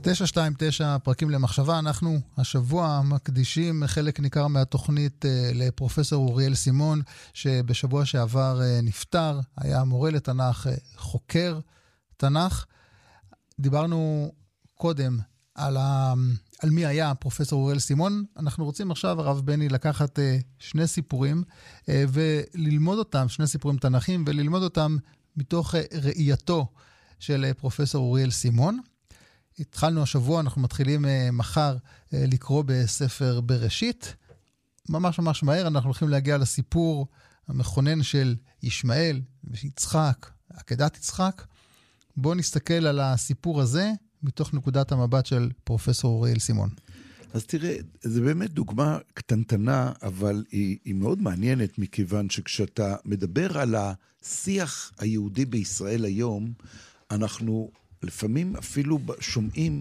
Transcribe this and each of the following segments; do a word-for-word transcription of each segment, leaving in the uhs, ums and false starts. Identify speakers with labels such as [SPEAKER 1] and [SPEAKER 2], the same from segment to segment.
[SPEAKER 1] תשע שתיים תשע פרקים למחשבה. אנחנו השבוע מקדישים חלק ניכר מהתוכנית לפרופסור אוריאל סימון, שבשבוע שעבר נפטר, היה מורה לתנ"ך, חוקר תנ"ך. דיברנו קודם על, ה... על מי היה פרופסור אוריאל סימון. אנחנו רוצים עכשיו, הרב בני, לקחת שני סיפורים וללמוד אותם, שני סיפורים תנ"כים, וללמוד אותם מתוך ראייתו של פרופסור אוריאל סימון. התחלנו השבוע, אנחנו מתחילים מחר לקרוא בספר בראשית. ממש ממש מהר אנחנו הולכים להגיע לסיפור המכונן של ישמעאל ויצחק, עקדת יצחק. בואו נסתכל על הסיפור הזה מתוך נקודת המבט של פרופסור אוריאל סימון.
[SPEAKER 2] אז תראה, זה באמת דוגמה קטנטנה, אבל היא, היא מאוד מעניינת, מכיוון שכשאתה מדבר על השיח היהודי בישראל היום, אנחנו לפעמים אפילו שומעים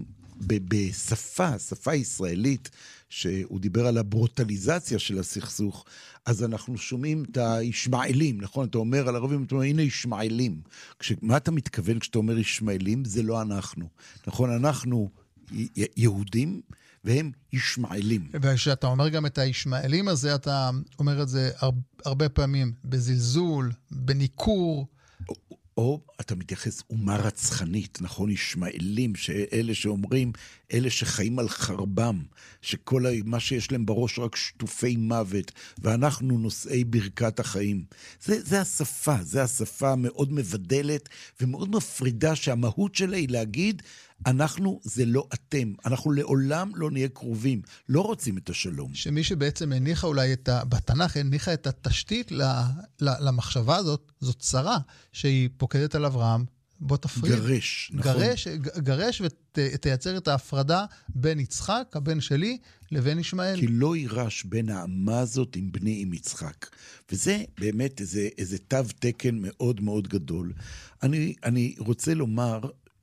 [SPEAKER 2] בשפה, שפה ישראלית, שהוא דיבר על הברוטליזציה של הסכסוך, אז אנחנו שומעים את הישמעאלים, נכון? אתה אומר על ערבים, אתה אומר, הנה ישמעאלים. מה אתה מתכוון כשאתה אומר ישמעאלים? זה לא אנחנו. נכון? אנחנו יהודים, והם ישמעאלים.
[SPEAKER 1] וכשאתה אומר גם את הישמעאלים הזה, אתה אומר את זה הרבה פעמים בזלזול, בניקור,
[SPEAKER 2] או, או אתה מתייחס אומה רצחנית, נכון? ישמעאלים, שאלה שאומרים, אלה שחיים על חרבם, שכל מה שיש להם בראש רק שטופי מוות, ואנחנו נושאי ברכת החיים. זה, זה השפה, זה השפה המאוד מבדלת, ומאוד מפרידה שהמהות שלה היא להגיד, אנחנו זה לא אתם, אנחנו לעולם לא נהיה קרובים, לא רוצים את השלום.
[SPEAKER 1] שמי שבעצם הניחה אולי את ה... בתנ"ך, הניחה את התשתית ל... ל... למחשבה הזאת, זאת שרה, שהיא פוקדת על אברהם, בוא תפריד.
[SPEAKER 2] גרש, נכון.
[SPEAKER 1] גרש, גרש ותייצר את ההפרדה בין יצחק, הבן שלי, לבין ישמעאל.
[SPEAKER 2] כי לא יירש בין האמה הזאת עם בני עם יצחק. וזה באמת איזה, איזה תו תקן מאוד מאוד גדול. אני, אני רוצה לומר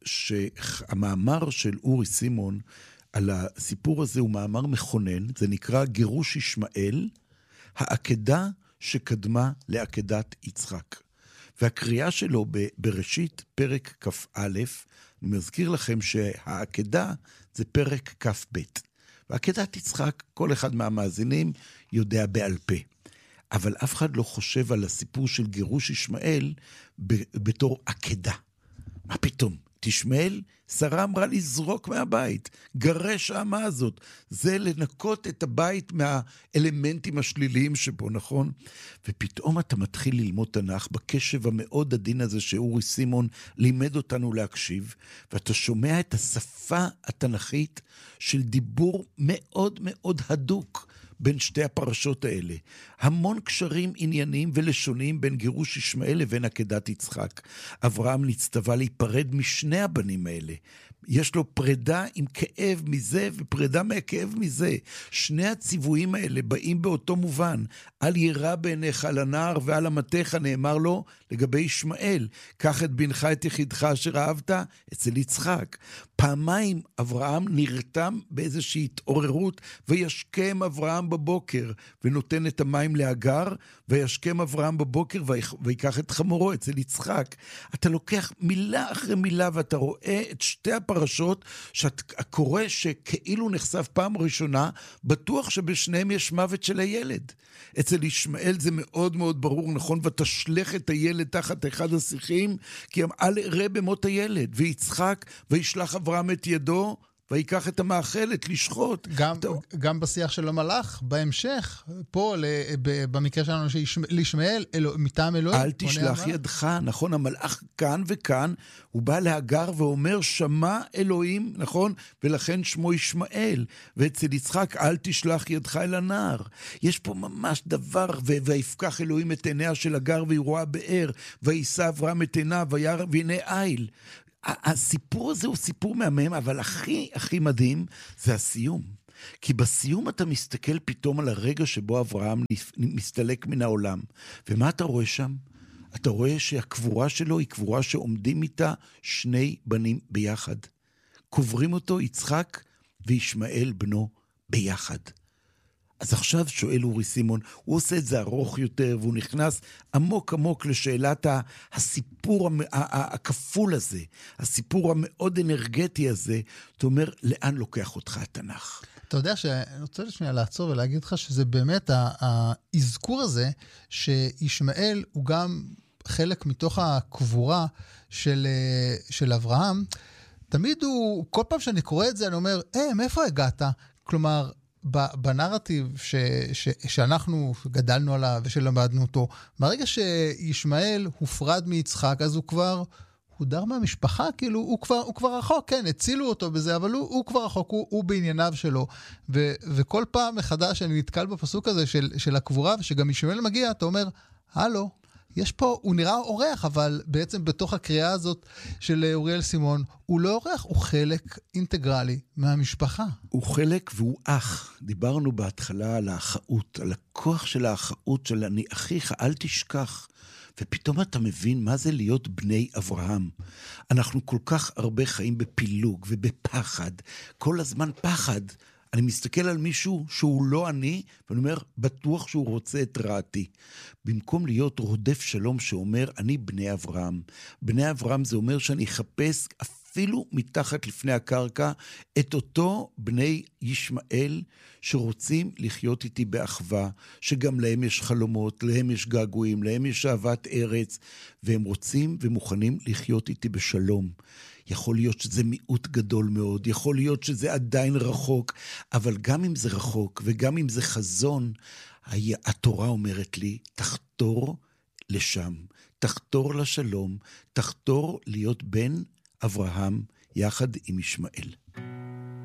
[SPEAKER 2] שהמאמר של אורי סימון על הסיפור הזה הוא מאמר מכונן, זה נקרא גירוש ישמעאל, העקדה שקדמה לעקדת יצחק. והקריאה שלו בראשית פרק כ"א, אני מזכיר לכם שהעקדה זה פרק כ"ב. ועקדת יצחק, כל אחד מהמאזינים יודע בעל פה. אבל אף אחד לא חושב על הסיפור של גירוש ישמעאל בתור עקדה. מה פתאום? תשמעאל, שרה אמרה לזרוק מהבית, גרש האמה הזאת, זה לנקות את הבית מהאלמנטים השליליים שבו, נכון? ופתאום אתה מתחיל ללמוד תנ"ך בקשב המאוד עדין הזה שאורי סימון לימד אותנו להקשיב, ואתה שומע את השפה התנ"כית של דיבור מאוד מאוד הדוק, בין שתי הפרשות האלה. המון קשרים ענייניים ולשוניים בין גירוש ישמעאל לבין עקדת יצחק. אברהם נצטווה להיפרד משני הבנים האלה. יש לו פרידה עם כאב מזה ופרידה מהכאב מזה. שני הציוויים האלה באים באותו מובן. אל ירא בעיניך על הנער ועל אמתך נאמר לו לגבי ישמעאל. קח את בנך את יחידך אשר אהבת אצל יצחק. פעמיים אברהם נרתם באיזושהי התעוררות, וישכם אברהם בבוקר ונותן את המים להגר, וישכם אברהם בבוקר ויקח את חמורו אצל יצחק. אתה לוקח מילה אחרי מילה ואתה רואה את שתי הפרשות שאתה קורא שכאילו נחשף פעם ראשונה, בטוח שבשניהם יש מוות של הילד. אצל ישמעאל זה מאוד מאוד ברור, נכון? ותשלח את הילד תחת אחד השיחים, כי אל ירא במות הילד. ויצחק וישלח אברהם את ידו, ויקח את המאכלת לשחוט.
[SPEAKER 1] גם, גם בשיח של המלאך, בהמשך, פה, במקרה שלנו, לישמעאל, מטעם אלוהים.
[SPEAKER 2] אל תשלח ידך, נכון? המלאך כאן וכאן, הוא בא להגר ואומר, שמע אלוהים, נכון? ולכן שמו ישמעאל. ואצל יצחק, אל תשלח ידך אל הנער. יש פה ממש דבר, ויפקח אלוהים את עיניה של הגר, וירואה באר, וישא אברהם את עיניו, והנה איל. הסיפור הזה הוא סיפור מהמם, אבל הכי הכי מדהים זה הסיום. כי בסיום אתה מסתכל פתאום על הרגע שבו אברהם מסתלק מן העולם. ומה אתה רואה שם? אתה רואה שהקבורה שלו היא קבורה שעומדים איתה שני בנים ביחד. קוברים אותו יצחק וישמעאל בנו ביחד. אז עכשיו שואל אורי סימון, הוא עושה את זה ארוך יותר, והוא נכנס עמוק עמוק לשאלת הסיפור הכפול הזה, הסיפור המאוד אנרגטי הזה, אתה אומר, לאן לוקח אותך התנ"ך?
[SPEAKER 1] אתה יודע שאני רוצה לשנייה לעצור ולהגיד לך שזה באמת האזכור הזה, שישמעאל הוא גם חלק מתוך הקבורה של, של אברהם. תמיד הוא, כל פעם שאני קורא את זה, אני אומר, אה, מאיפה הגעת? כלומר, בנרטיב ש, ש, שאנחנו גדלנו עליו ושלמדנו אותו, מהרגע שישמעאל הופרד מיצחק, אז הוא כבר הודר מהמשפחה, כאילו הוא כבר, הוא כבר רחוק, כן, הצילו אותו בזה, אבל הוא, הוא כבר רחוק, הוא, הוא בענייניו שלו. ו, וכל פעם מחדש אני נתקל בפסוק הזה של, של הקבורה, ושגם ישמעאל מגיע, אתה אומר, הלו, יש פה, הוא נראה אורח, אבל בעצם בתוך הקריאה הזאת של אוריאל סימון, הוא לא אורח, הוא חלק אינטגרלי מהמשפחה.
[SPEAKER 2] הוא חלק והוא אח. דיברנו בהתחלה על האחאות, על הכוח של האחאות של אני אחיך, אל תשכח. ופתאום אתה מבין מה זה להיות בני אברהם. אנחנו כל כך הרבה חיים בפילוג ובפחד, כל הזמן פחד. אני מסתכל על מישהו שהוא לא אני, ואני אומר, בטוח שהוא רוצה את רעתי. במקום להיות רודף שלום שאומר, אני בני אברהם. בני אברהם זה אומר שאני אחפש אפילו מתחת לפני הקרקע, את אותו בני ישמעאל שרוצים לחיות איתי באחווה, שגם להם יש חלומות, להם יש געגועים, להם יש אהבת ארץ, והם רוצים ומוכנים לחיות איתי בשלום. יכול להיות שזה מיעוט גדול מאוד, יכול להיות שזה עדיין רחוק, אבל גם אם זה רחוק וגם אם זה חזון, התורה אומרת לי, תחתור לשם, תחתור לשלום, תחתור להיות בן אברהם יחד עם ישמעאל.